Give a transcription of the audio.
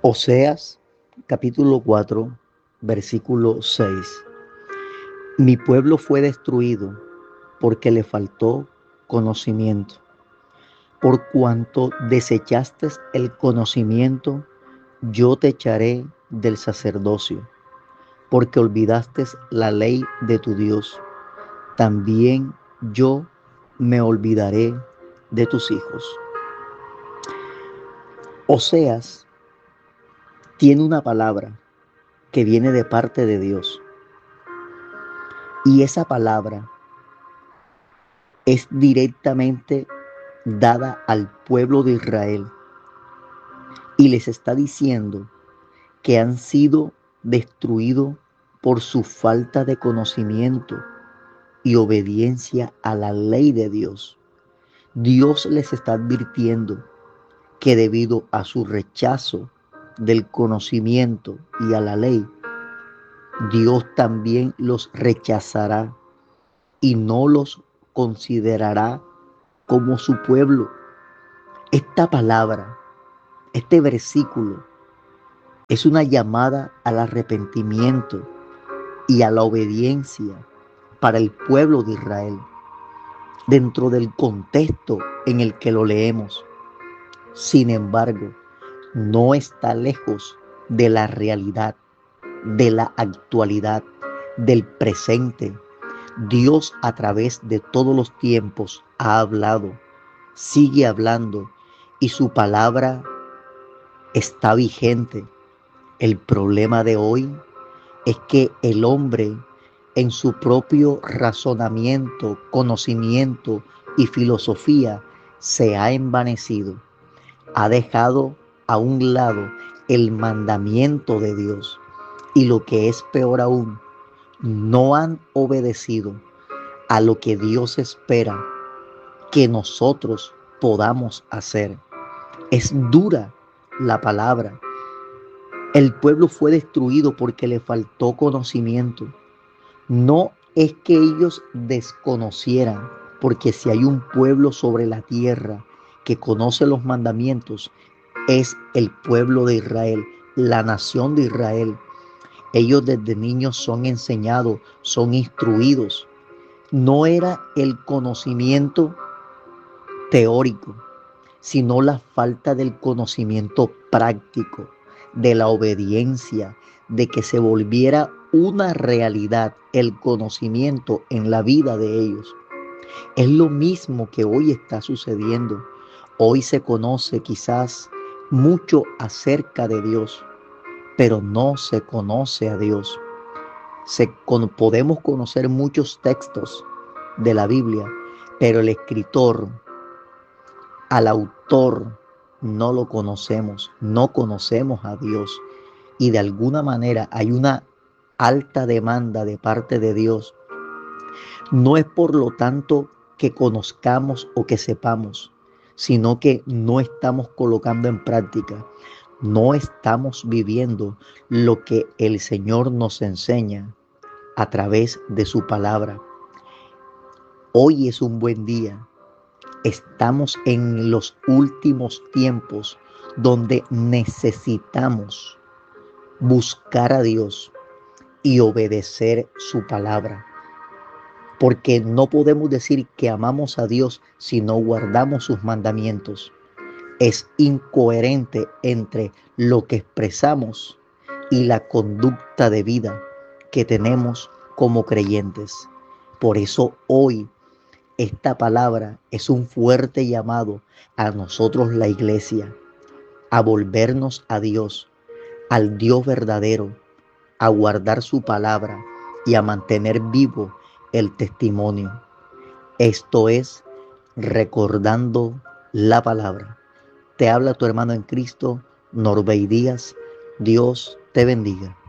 Oseas capítulo 4, versículo 6. Mi pueblo fue destruido porque le faltó conocimiento. Por cuanto desechaste el conocimiento, yo te echaré del sacerdocio, porque olvidaste la ley de tu Dios. También yo me olvidaré de tus hijos. Oseas tiene una palabra que viene de parte de Dios. Y esa palabra es directamente dada al pueblo de Israel y les está diciendo que han sido destruidos por su falta de conocimiento y obediencia a la ley de Dios. Dios les está advirtiendo que debido a su rechazo del conocimiento y a la ley, Dios también los rechazará y no los considerará como su pueblo. Esta palabra, este versículo, es una llamada al arrepentimiento y a la obediencia para el pueblo de Israel, dentro del contexto en el que lo leemos. Sin embargo, no está lejos de la realidad, de la actualidad, del presente. Dios a través de todos los tiempos ha hablado, sigue hablando y su palabra está vigente. El problema de hoy es que el hombre en su propio razonamiento, conocimiento y filosofía se ha envanecido, ha dejado a un lado el mandamiento de Dios y lo que es peor aún, no han obedecido a lo que Dios espera que nosotros podamos hacer. Es dura la palabra. El pueblo fue destruido porque le faltó conocimiento. No es que ellos desconocieran, porque si hay un pueblo sobre la tierra que conoce los mandamientos, es el pueblo de Israel, la nación de Israel. Ellos desde niños son enseñados, son instruidos. No era el conocimiento teórico, sino la falta del conocimiento práctico, de la obediencia, de que se volviera una realidad el conocimiento en la vida de ellos. Es lo mismo que hoy está sucediendo. Hoy se conoce quizás mucho acerca de Dios, pero no se conoce a Dios. Podemos conocer muchos textos de la Biblia, pero el escritor, al autor, no lo conocemos, no conocemos a Dios. Y de alguna manera hay una alta demanda de parte de Dios. No es por lo tanto que conozcamos o que sepamos, sino que no estamos colocando en práctica, no estamos viviendo lo que el Señor nos enseña a través de su palabra. Hoy es un buen día. Estamos en los últimos tiempos donde necesitamos buscar a Dios y obedecer su palabra. Porque no podemos decir que amamos a Dios si no guardamos sus mandamientos. Es incoherente entre lo que expresamos y la conducta de vida que tenemos como creyentes. Por eso hoy esta palabra es un fuerte llamado a nosotros, la iglesia, a volvernos a Dios, al Dios verdadero, a guardar su palabra y a mantener vivo el testimonio. Esto es recordando la palabra. Te habla tu hermano en Cristo, Norbey Díaz. Dios te bendiga.